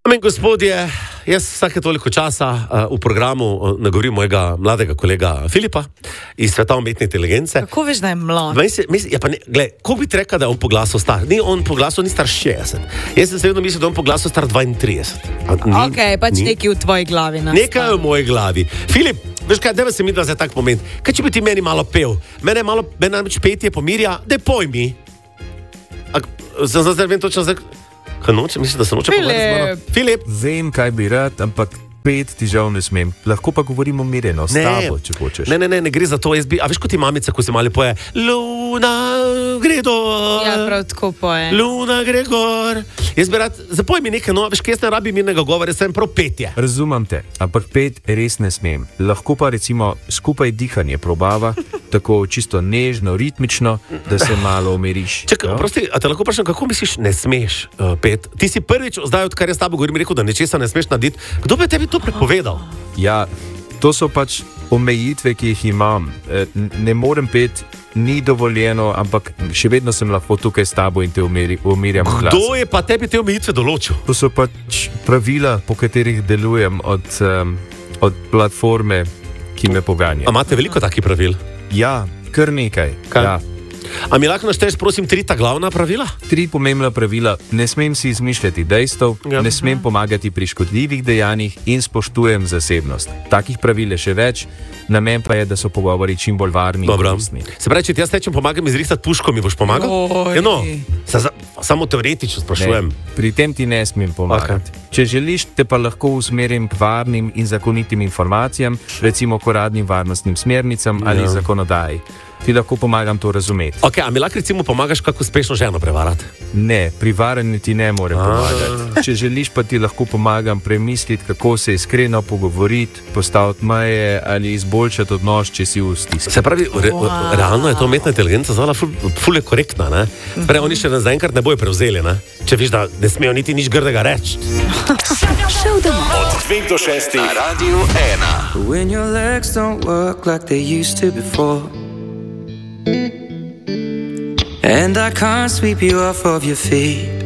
Dame in gospodje, jaz vsake toliko časa v programu nagovorim mojega mladega kolega Filipa iz sveta umetne inteligence. Kako veš, da je mlad? Kako bi ti rekel, da je on po glasu star? On po glasu ni star 60. Jaz sem se vedno mislil, da je on po glasu star 32. Nekaj v tvoji glavi. Nekaj v moji glavi. Filip, veš kaj, deva se mi da za tak moment. Kaj če bi ti meni malo pel? Mene namreč petje pomirja, da pojmi. Zdaj vem točno zdaj. Mislim, da se noče pogovarjati. Filip. Vem, kaj bi rad, ampak pet ti žal ne smem. Lahko pa govorimo mireno, s tabo, če hočeš. Ne gre za to. A veš, kot ti mamica, ko se mali poje, Luna gre dol. Ja, prav tako poje. Luna gre gor. Jaz bi rad, zapoj mi nekaj, no, veš, kaj jaz ne rabim mirnega govora, jaz sem prav petje. Razumem te, ampak pet res ne smem. Lahko pa recimo skupaj dihanje probava, tako čisto nežno, ritmično, da se malo umiriš. Čakaj, prosti, a te lahko vprašam, kako misliš, ne smeš pet? Ti si prvič, zdaj odkar jaz s tabo govorim, rekel, da nečesa ne smeš narediti. Kdo bi tebi to prepovedal? Ja, to so pač omejitve, ki jih imam. Ne morem pet, ni dovoljeno, ampak še vedno sem lahko tukaj s tabo in te umirjam v glas. Kdo je pa tebi te omejitve določil? To so pač pravila, po katerih delujem od platforme, ki me poganja. A imate veliko takih pravil? Ja, kar nekaj. Ja. A mi lahko našteješ, prosim, 3 ta glavna pravila? 3 pomembna pravila. Ne smem si izmišljati dejstev, ne smem pomagati pri škodljivih dejanjih in spoštujem zasebnost. Takih pravil je še več, namen pa je, da so pogovori čim bolj varni in koristni. Se pravi, če ti jaz tečem pomagam izrihtat puško, mi boš pomagal? Samo teoretično sprašujem. Ne, pri tem ti ne smem pomagati. Če želiš, te pa lahko usmerim k varnim in zakonitim informacijam, recimo k uradnim varnostnim smernicam ali zakonodaji. Ti lahko pomagam to razumeti. A mi lahko recimo pomagaš, kako uspešno ženo prevarati? Ne, pri varanju ti ne morem pomagati. Če želiš, pa ti lahko pomagam premisliti, kako se iskreno pogovoriti, postaviti meje ali izboljšati odnos, če si v stiski. Se pravi, realno je to umetna inteligenca zvala ful je korektna, ne? Pravi, oni še zaenkrat ne bojo prevzeli, ne? Če viš, da ne smejo niti nič grdega reči. Od 2 do 6 na Radiu 1. When your legs don't work like they used to before, and I can't sweep you off of your feet,